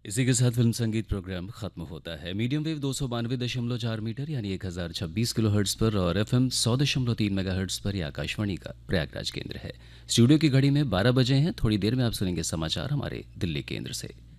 इसी के साथ फिल्म संगीत प्रोग्राम खत्म होता है। मीडियम वेव 292.4 मीटर यानी 1026 किलोहर्ट्ज़ पर और एफएम 100.3 मेगाहर्ट्ज़ पर यह आकाशवाणी का प्रयागराज केंद्र है। स्टूडियो की घड़ी में 12 बजे हैं। थोड़ी देर में आप सुनेंगे समाचार हमारे दिल्ली केंद्र से।